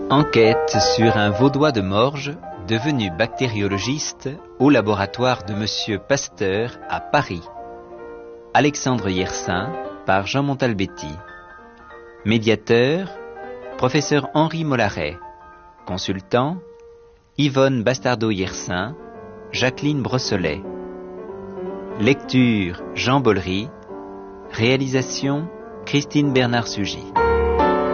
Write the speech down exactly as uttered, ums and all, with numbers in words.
Enquête sur un Vaudois de Morges devenu bactériologiste au laboratoire de Monsieur Pasteur à Paris. Alexandre Yersin par Jean Montalbetti. Médiateur, professeur Henri Mollaret. Consultant, Yvonne Bastardeau-Yersin, Jacqueline Brosselet. Lecture, Jean Bollery. Réalisation, Christine Bernard-Sugy.